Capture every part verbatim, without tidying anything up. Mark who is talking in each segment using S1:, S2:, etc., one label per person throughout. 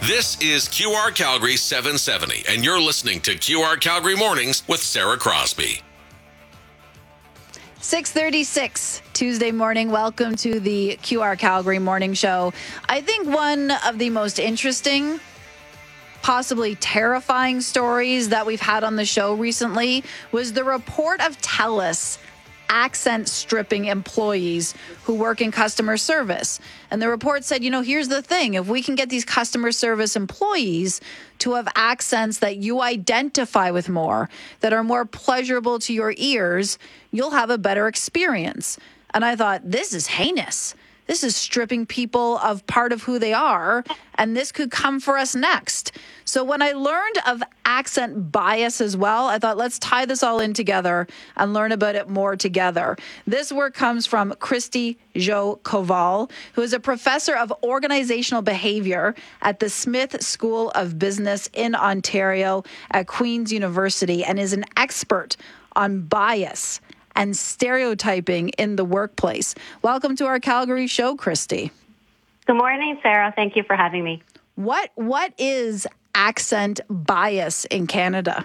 S1: This is Q R Calgary seven seventy, and you're listening to Q R Calgary Mornings with Sarah Crosby.
S2: six thirty-six Tuesday morning. Welcome to the Q R Calgary Morning Show. I think one of the most interesting, possibly terrifying stories that we've had on the show recently was the report of TELUS accent stripping employees who work in customer service. And the report said, you know, here's the thing. If we can get these customer service employees to have accents that you identify with more, that are more pleasurable to your ears, you'll have a better experience. And I thought, this is heinous. This is stripping people of part of who they are, and this could come for us next. So when I learned of accent bias as well, I thought, let's tie this all in together and learn about it more together. This work comes from Christy Jo Koval, who is a professor of organizational behavior at the Smith School of Business in Ontario at Queen's University, and is an expert on bias and stereotyping in the workplace. Welcome to our Calgary show, Christy.
S3: Good morning, Sarah. Thank you for having me.
S2: What What is accent bias in Canada?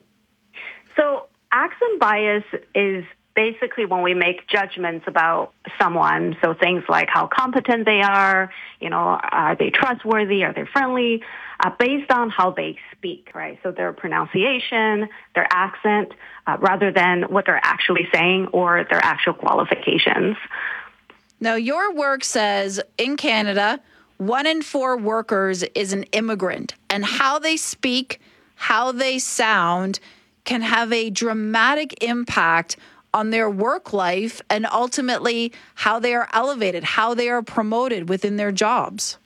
S3: So accent bias is basically when we make judgments about someone. So things like how competent they are, you know, are they trustworthy, are they friendly, uh, based on how they speak, right? So their pronunciation, their accent, uh, rather than what they're actually saying or their actual qualifications.
S2: Now, your work says in Canada, one in four workers is an immigrant, and how they speak, how they sound can have a dramatic impact on their work life and ultimately how they are elevated, how they are promoted within their jobs.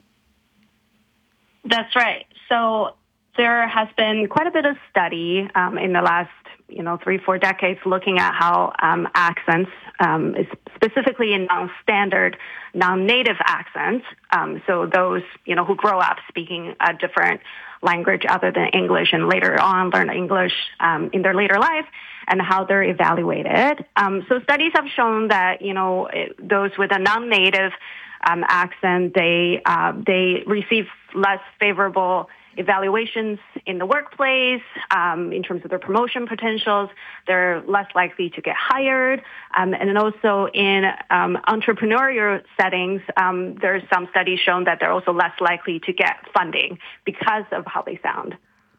S3: That's right. So there has been quite a bit of study um, in the last, you know, three, four decades looking at how um, accents, um, specifically in non-standard, non-native accents, um, so those, you know, who grow up speaking a different language other than English and later on learn English um, in their later life, and how they're evaluated. Um, so studies have shown that, you know, it, those with a non-native um, accent, they uh, they receive less favorable evaluations in the workplace um, in terms of their promotion potentials. They're less likely to get hired. Um, and then also in um, entrepreneurial settings, um, there's some studies shown that they're also less likely to get funding because of how they sound.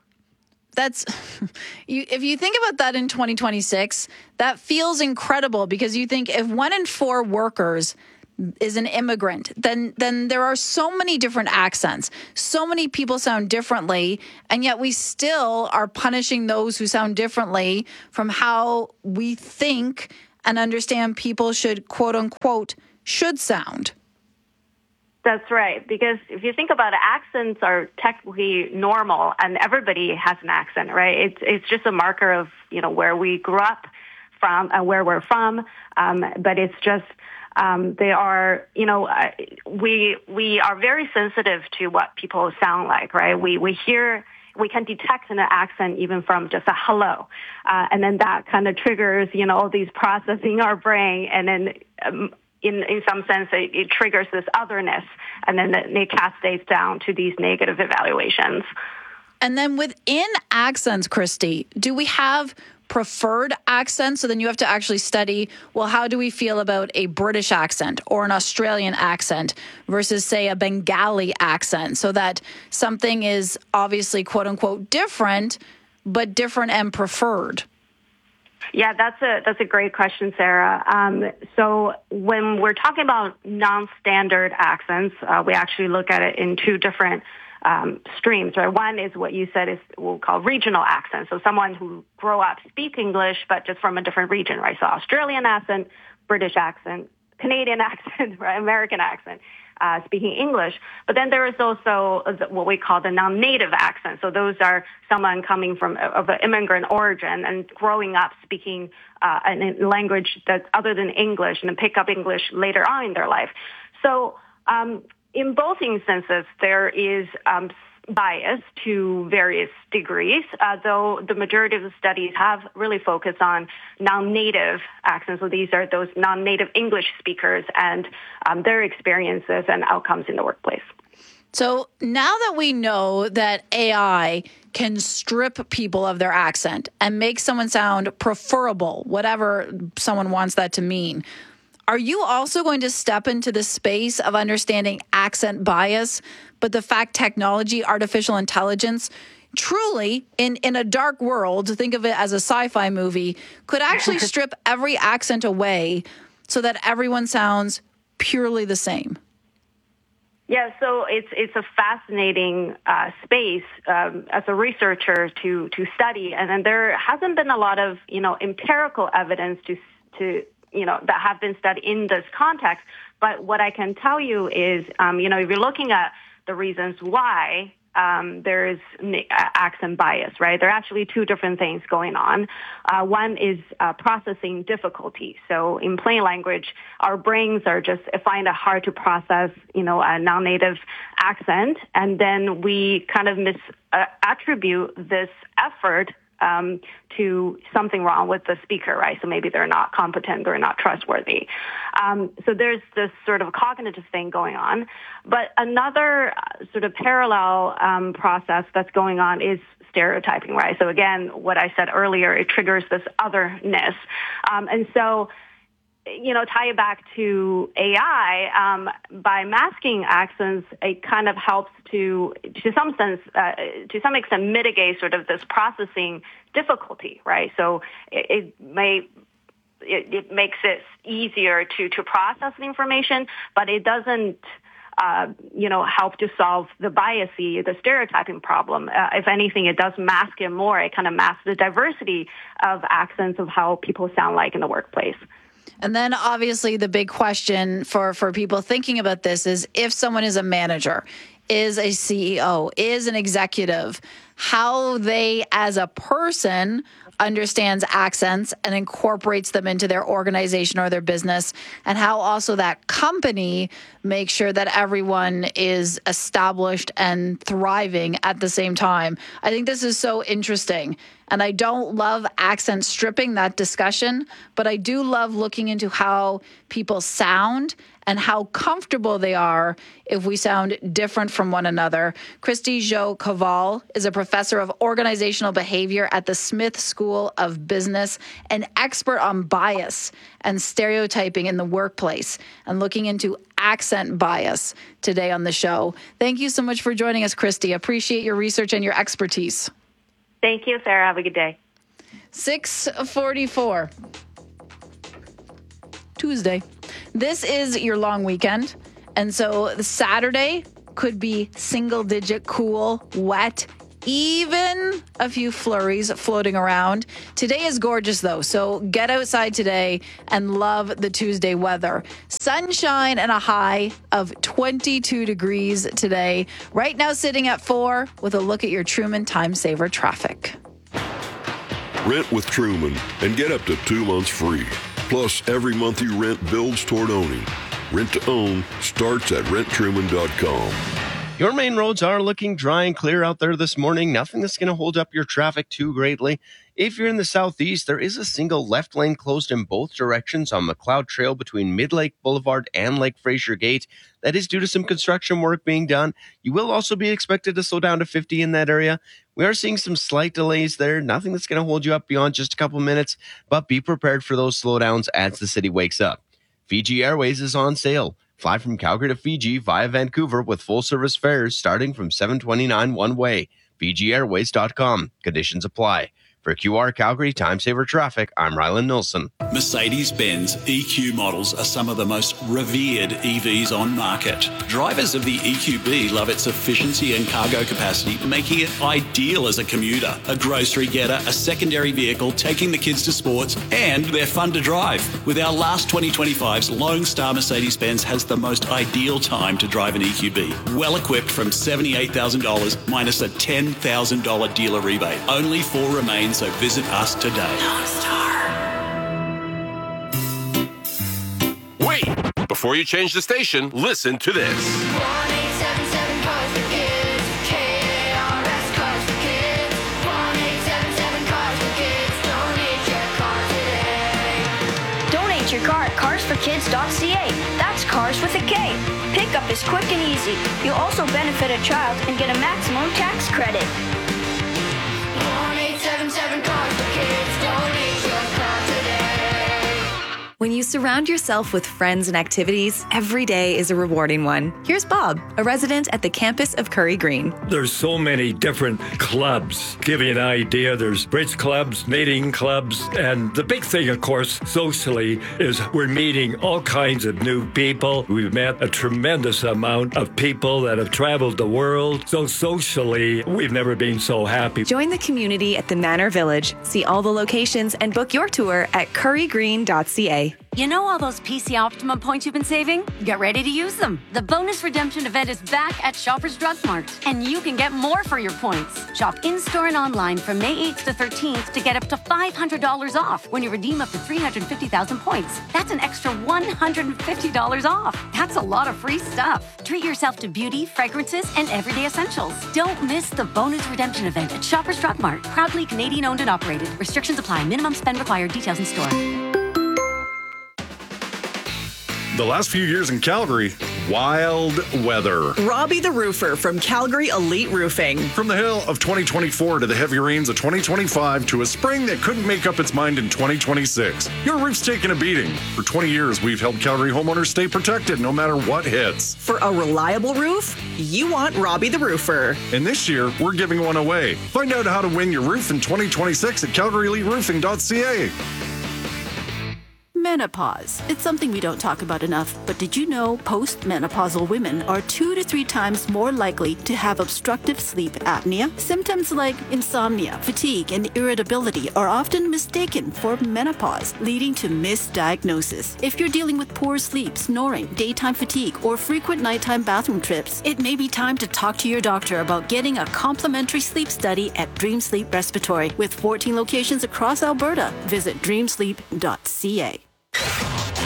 S2: That's you. If you think about that in twenty twenty-six, that feels incredible, because you think if one in four workers is an immigrant, then then there are so many different accents. So many people sound differently, and yet we still are punishing those who sound differently from how we think and understand people should, quote unquote, should sound.
S3: That's right, because if you think about it, accents are technically normal, and everybody has an accent, right? It's it's just a marker of, you know, where we grew up from and where we're from, um, but it's just um, they are, you know, uh, we we are very sensitive to what people sound like, right? We we hear. We can detect an accent even from just a hello. Uh, and then that kind of triggers, you know, all these processing our brain. And then um, in, in some sense, it, it triggers this otherness. And then it cascades down to these negative evaluations.
S2: And then within accents, Christy, do we have preferred accents? So then you have to actually study, well, how do we feel about a British accent or an Australian accent versus, say, a Bengali accent, so that something is obviously, quote unquote, different, but different and preferred?
S3: Yeah, that's a that's a great question, Sarah. Um, so when we're talking about non-standard accents, uh, we actually look at it in two different Um, streams, right? One is what you said is we'll call regional accent. So someone who grow up speak English, but just from a different region, right? So Australian accent, British accent, Canadian accent, right? American accent, uh, speaking English. But then there is also what we call the non-native accent. So those are someone coming from of an immigrant origin and growing up speaking uh, a language that's other than English, and then pick up English later on in their life. So um, in both instances, there is um, bias to various degrees, uh, though the majority of the studies have really focused on non-native accents. So these are those non-native English speakers and um, their experiences and outcomes in the workplace.
S2: So now that we know that A I can strip people of their accent and make someone sound preferable, whatever someone wants that to mean, are you also going to step into the space of understanding accent bias, but the fact technology, artificial intelligence, truly, in, in a dark world, think of it as a sci-fi movie, could actually strip every accent away so that everyone sounds purely the same?
S3: Yeah, so it's it's a fascinating uh, space um, as a researcher to to study, and then there hasn't been a lot of you know empirical evidence to to you know that have been studied in this context. But what I can tell you is, um, you know, if you're looking at the reasons why um, there is accent bias, right? There are actually two different things going on. Uh, one is uh, processing difficulty. So in plain language, our brains are just find it hard to process, you know, a non-native accent, and then we kind of mis uh, attribute this effort Um, to something wrong with the speaker, right? So maybe they're not competent, they're not trustworthy. Um, so there's this sort of cognitive thing going on. But another sort of parallel um, process that's going on is stereotyping, right? So again, what I said earlier, it triggers this otherness. Um, and so you know, tie it back to A I, um, by masking accents, it kind of helps to, to some sense, uh, to some extent, mitigate sort of this processing difficulty, right? So it, it may, it, it makes it easier to, to process the information, but it doesn't, uh, you know, help to solve the biasy, the stereotyping problem. Uh, if anything, it does mask it more. It kind of masks the diversity of accents of how people sound like in the workplace.
S2: And then obviously the big question for, for people thinking about this is if someone is a manager, is a C E O, is an executive, how they as a person understands accents and incorporates them into their organization or their business, and how also that company makes sure that everyone is established and thriving at the same time. I think this is so interesting. And I don't love accent stripping, that discussion, but I do love looking into how people sound and how comfortable they are if we sound different from one another. Christy Jo Caval is a professor of organizational behavior at the Smith School of Business, an expert on bias and stereotyping in the workplace, and looking into accent bias today on the show. Thank you so much for joining us, Christy. Appreciate your research and your expertise.
S3: Thank you, Sarah. Have a good day.
S2: six forty-four. Tuesday. This is your long weekend. And so the Saturday could be single digit cool, wet, even a few flurries floating around. Today is gorgeous, though, so get outside today and love the Tuesday weather. Sunshine and a high of twenty-two degrees today. Right now sitting at four with a look at your Truman Time Saver traffic.
S4: Rent with Truman and get up to two months free. Plus, every month you rent builds toward owning. Rent to own starts at rent truman dot com.
S5: Your main roads are looking dry and clear out there this morning. Nothing that's going to hold up your traffic too greatly. If you're in the southeast, there is a single left lane closed in both directions on McLeod Trail between Mid-Lake Boulevard and Lake Fraser Gate. That is due to some construction work being done. You will also be expected to slow down to fifty in that area. We are seeing some slight delays there. Nothing that's going to hold you up beyond just a couple minutes, but be prepared for those slowdowns as the city wakes up. Fiji Airways is on sale. Fly from Calgary to Fiji via Vancouver with full-service fares starting from seven twenty-nine one way. Fiji Airways dot com. Conditions apply. For Q R Calgary Time Saver Traffic, I'm Rylan Nilsson.
S6: Mercedes-Benz E Q models are some of the most revered E Vs on market. Drivers of the E Q B love its efficiency and cargo capacity, making it ideal as a commuter, a grocery getter, a secondary vehicle, taking the kids to sports, and they're fun to drive. With our last twenty twenty-fives, Lone Star Mercedes-Benz has the most ideal time to drive an E Q B. Well equipped from seventy-eight thousand dollars minus a ten thousand dollars dealer rebate. Only four remain, so visit us today.
S1: Lone Star. Wait! Before you change the station, listen to this.
S7: one eight seven seven Cars for Kids. K A R S Cars for Kids. one eight seven seven Cars for Kids. Donate your car today.
S8: Donate your car at cars for kids dot c a. That's cars with a K. Pickup is quick and easy. You'll also benefit a child and get a maximum tax credit.
S7: one eight seven seven Cars for Kids. Donate your car today.
S9: When you surround yourself with friends and activities, every day is a rewarding one. Here's Bob, a resident at the campus of Curry Green.
S10: There's so many different clubs. Give you an idea, there's bridge clubs, knitting clubs, and the big thing, of course, socially, is we're meeting all kinds of new people. We've met a tremendous amount of people that have traveled the world. So socially, we've never been so happy.
S9: Join the community at the Manor Village. See all the locations and book your tour at curry green dot c a.
S11: You know all those P C Optimum points you've been saving? Get ready to use them. The bonus redemption event is back at Shoppers Drug Mart, and you can get more for your points. Shop in-store and online from May eighth to thirteenth to get up to five hundred dollars off when you redeem up to three hundred fifty thousand points. That's an extra one hundred fifty dollars off. That's a lot of free stuff. Treat yourself to beauty, fragrances, and everyday essentials. Don't miss the bonus redemption event at Shoppers Drug Mart. Proudly Canadian owned and operated. Restrictions apply. Minimum spend required. Details in store.
S12: The last few years in Calgary, wild weather.
S13: Robbie the Roofer from Calgary Elite Roofing.
S12: From the hail of twenty twenty-four to the heavy rains of twenty twenty-five to a spring that couldn't make up its mind in twenty twenty-six, your roof's taken a beating. For twenty years, we've helped Calgary homeowners stay protected no matter what hits.
S13: For a reliable roof, you want Robbie the Roofer.
S12: And this year, we're giving one away. Find out how to win your roof in twenty twenty-six at calgary elite roofing dot c a.
S14: Menopause. It's something we don't talk about enough, but did you know postmenopausal women are two to three times more likely to have obstructive sleep apnea? Symptoms like insomnia, fatigue, and irritability are often mistaken for menopause, leading to misdiagnosis. If you're dealing with poor sleep, snoring, daytime fatigue, or frequent nighttime bathroom trips, it may be time to talk to your doctor about getting a complimentary sleep study at Dream Sleep Respiratory with fourteen locations across Alberta. Visit dream sleep dot c a.